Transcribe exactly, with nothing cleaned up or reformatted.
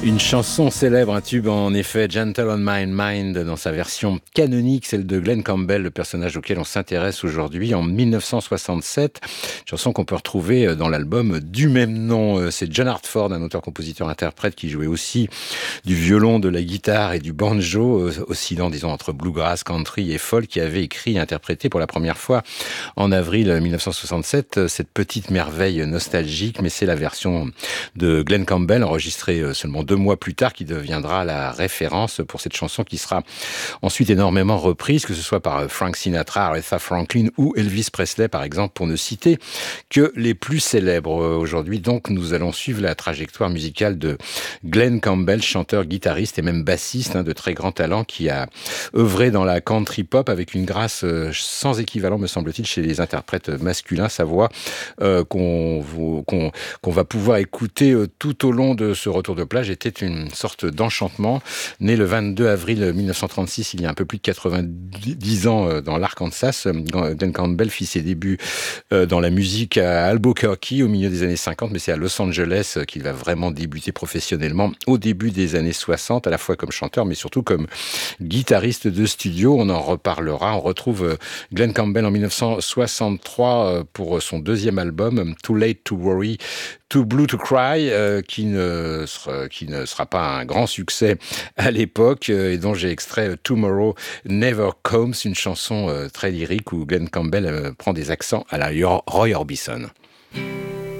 Une chanson célèbre, un tube en effet, Gentle on My Mind, dans sa version canonique, celle de Glenn Campbell, le personnage auquel on s'intéresse aujourd'hui, en mille neuf cent soixante-sept. Chanson qu'on peut retrouver dans l'album du même nom. C'est John Hartford, un auteur-compositeur-interprète qui jouait aussi du violon, de la guitare et du banjo, oscillant, disons, entre bluegrass, country et folk, qui avait écrit et interprété pour la première fois en avril mille neuf cent soixante-sept cette petite merveille nostalgique, mais c'est la version de Glenn Campbell, enregistrée seulement deux mois plus tard, qui deviendra la référence pour cette chanson qui sera ensuite énormément reprise, que ce soit par Frank Sinatra, Aretha Franklin ou Elvis Presley, par exemple, pour ne citer que les plus célèbres. Aujourd'hui, donc, nous allons suivre la trajectoire musicale de Glenn Campbell, chanteur, guitariste et même bassiste, hein, de très grand talent, qui a œuvré dans la country pop avec une grâce sans équivalent, me semble-t-il, chez les interprètes masculins. Sa voix euh, qu'on, qu'on, qu'on va pouvoir écouter tout au long de ce retour de plage était une sorte d'enchantement. Né le vingt-deux avril mille neuf cent trente-six, il y a un peu plus de quatre-vingt-dix ans, dans l'Arkansas, Glenn Campbell fit ses débuts dans la musique à Albuquerque au milieu des années cinquante, mais c'est à Los Angeles qu'il va vraiment débuter professionnellement au début des années soixante, à la fois comme chanteur, mais surtout comme guitariste de studio. On en reparlera. On retrouve Glenn Campbell en mille neuf cent soixante-trois pour son deuxième album, Too Late to Worry, Too Blue to Cry, euh, qui ne sera, qui ne sera pas un grand succès à l'époque, euh, et dont j'ai extrait Tomorrow Never Comes, une chanson euh, très lyrique où Glenn Campbell euh, prend des accents à la Roy Orbison.